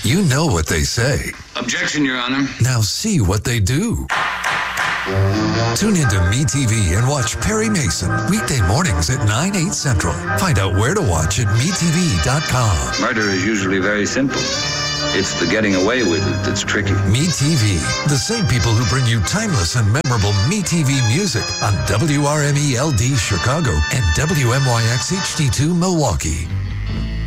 You know what they say. Objection, Your Honor. Now see what they do. Tune into MeTV and watch Perry Mason weekday mornings at 9/8 Central. Find out where to watch at MeTV.com. Murder is usually very simple. It's the getting away with it that's tricky. MeTV, the same people who bring you timeless and memorable MeTV music on WRME LD Chicago and WMYX HD2 Milwaukee.